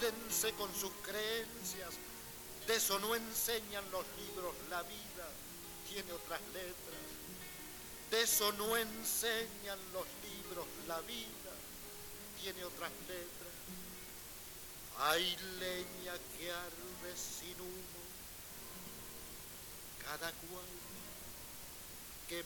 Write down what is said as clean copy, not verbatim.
quédense con sus creencias. De eso no enseñan los libros, la vida tiene otras letras. De eso no enseñan los libros, la vida tiene otras letras. Hay leña que arde sin humo, cada cual